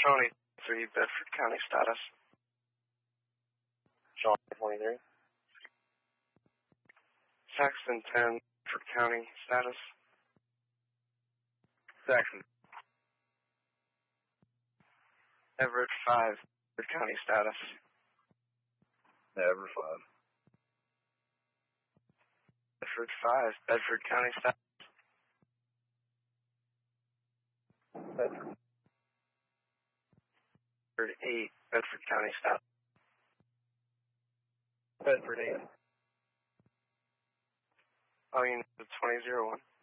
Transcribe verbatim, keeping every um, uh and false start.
twenty-three, Bedford County status. Sean twenty-three. Saxton ten, Bedford County status. Saxton. Everett five, Bedford County status. Everett five. Bedford five, Bedford County status. Bedford. Bedford eight, Bedford County status. Bedford eight. Oh, you know, twenty oh one.